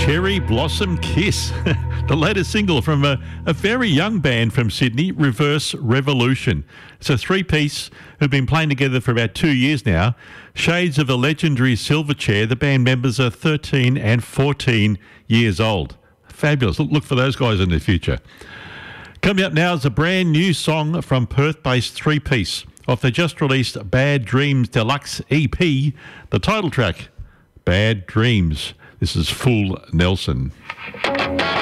Cherry Blossom Kiss, the latest single from a very young band from Sydney, Reverse Revolution. It's a three-piece who've been playing together for about 2 years now. Shades of the legendary Silverchair. The band members are 13 and 14 years old. Fabulous. Look for those guys in the future. Coming up now is a brand new song from Perth-based three-piece off their just-released Bad Dreams Deluxe EP, the title track, Bad Dreams. This is Full Nelson.